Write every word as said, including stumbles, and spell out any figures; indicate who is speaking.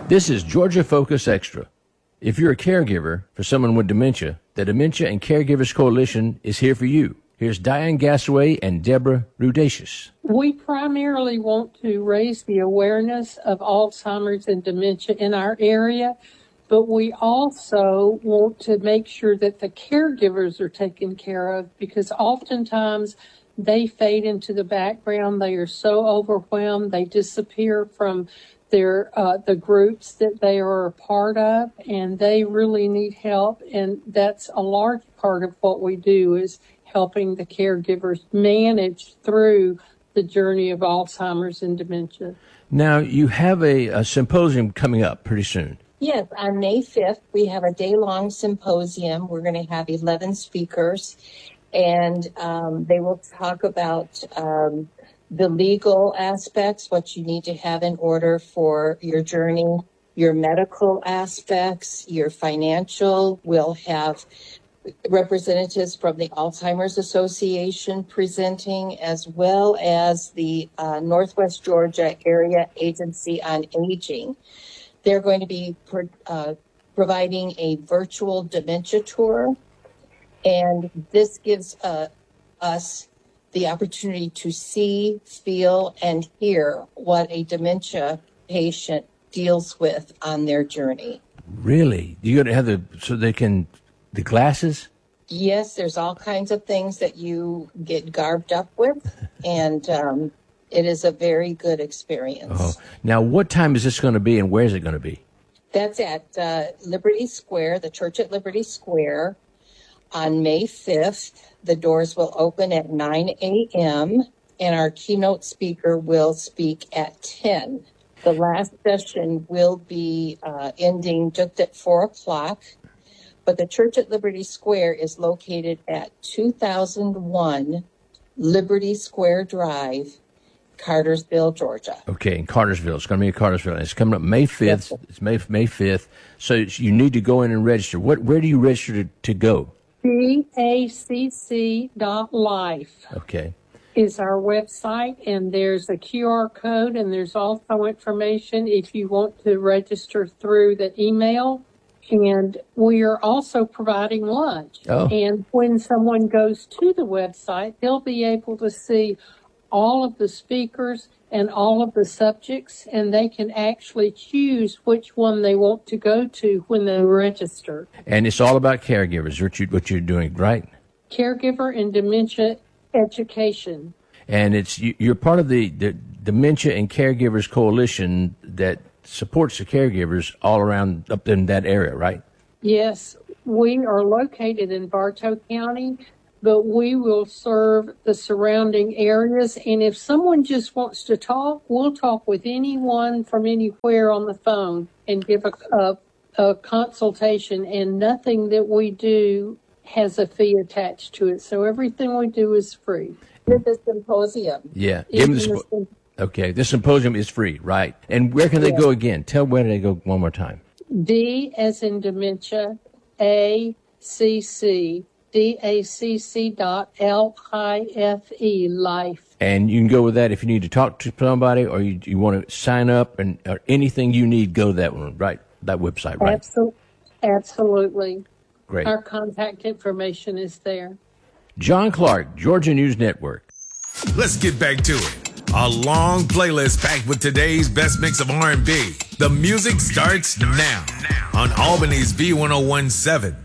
Speaker 1: This is Georgia Focus Extra. If you're a caregiver for someone with dementia, the Dementia and Caregivers Coalition is here for you. Here's Diane Gassaway and Deborah Rudacious.
Speaker 2: We primarily want to raise the awareness of Alzheimer's and dementia in our area, but we also want to make sure that the caregivers are taken care of, because oftentimes they fade into the background. They are so overwhelmed. They disappear from their uh, the groups that they are a part of, and they really need help. And that's a large part of what we do, is helping the caregivers manage through the journey of Alzheimer's and dementia.
Speaker 1: Now, you have a, a symposium coming up pretty soon.
Speaker 3: Yes, on May fifth, we have a day-long symposium. We're going to have eleven speakers, and um, they will talk about um, the legal aspects, what you need to have in order for your journey, your medical aspects, your financial. We'll have representatives from the Alzheimer's Association presenting, as well as the uh, Northwest Georgia Area Agency on Aging. They're going to be pro- uh, providing a virtual dementia tour, and this gives uh, us the opportunity to see, feel, and hear what a dementia patient deals with on their journey.
Speaker 1: Really? You got to have the, so they can, the glasses?
Speaker 3: Yes, there's all kinds of things that you get garbed up with, and um, it is a very good experience.
Speaker 1: Oh. Now, what time is this going to be, and where is it going to be?
Speaker 3: That's at uh, Liberty Square, the church at Liberty Square, on May fifth. The doors will open at nine a.m., and our keynote speaker will speak at ten. The last session will be uh, ending just at four o'clock. But the church at Liberty Square is located at two thousand one Liberty Square Drive, Cartersville, Georgia.
Speaker 1: Okay, in Cartersville. It's going to be in Cartersville. It's coming up May fifth. Yes. It's May May fifth. So you need to go in and register. What? Where do you register to, to go?
Speaker 2: D A C C dot life.
Speaker 1: Okay.
Speaker 2: Is our website, and there's a Q R code, and there's also information if you want to register through the email. And we are also providing lunch.
Speaker 1: Oh.
Speaker 2: And when someone goes to the website, they'll be able to see all of the speakers and all of the subjects, and they can actually choose which one they want to go to when they register.
Speaker 1: And it's all about caregivers, what, you, what you're doing, right?
Speaker 2: Caregiver and dementia education.
Speaker 1: And it's you, you're part of the, the Dementia and Caregivers Coalition that supports the caregivers all around up in that area, right?
Speaker 2: Yes, we are located in Bartow County, but we will serve the surrounding areas. And if someone just wants to talk, we'll talk with anyone from anywhere on the phone and give a, a, a consultation. And nothing that we do has a fee attached to it. So everything we do is free.
Speaker 3: With the symposium.
Speaker 1: Yeah. Give them the symp- Okay, this symposium is free, right? And where can they yeah. go again? Tell where they go one more time.
Speaker 2: D as in dementia, A C C, D A C C dot L I F E, life.
Speaker 1: And you can go with that if you need to talk to somebody, or you, you want to sign up, and or anything you need, go to that one, right? That website, right?
Speaker 2: Absolutely. Absolutely.
Speaker 1: Great.
Speaker 2: Our contact information is there.
Speaker 1: John Clark, Georgia News Network.
Speaker 4: Let's get back to it. A long playlist packed with today's best mix of R and B. The music starts now on Albany's B one oh one seven.